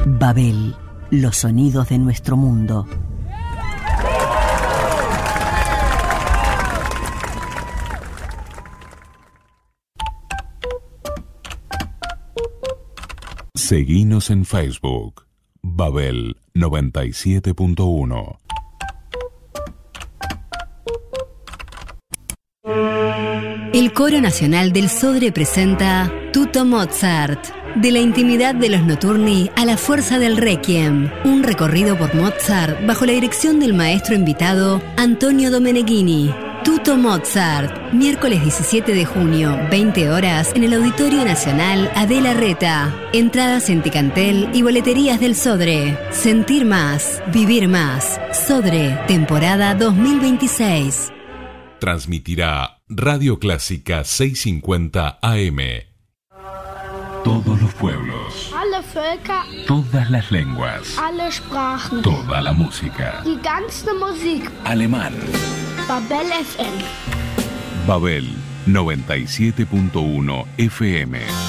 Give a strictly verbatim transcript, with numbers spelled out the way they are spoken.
Babel, los sonidos de nuestro mundo. Seguinos en Facebook, Babel noventa y siete punto uno. El Coro Nacional del Sodre presenta Tutto Mozart, de la intimidad de los notturni a la fuerza del Requiem, un recorrido por Mozart bajo la dirección del maestro invitado Antonio Domeneghini. Tutto Mozart, miércoles diecisiete de junio, veinte horas, en el Auditorio Nacional Adela Reta. Entradas en Ticantel y boleterías del Sodre. Sentir más, vivir más. Sodre, temporada dos mil veintiséis. Transmitirá Radio Clásica seiscientos cincuenta A M. Todos los pueblos, Alle Völker, todas las lenguas, alle Sprachen, toda la música. die ganze Musik. Alemán. Babel F M. Babel noventa y siete punto uno F M.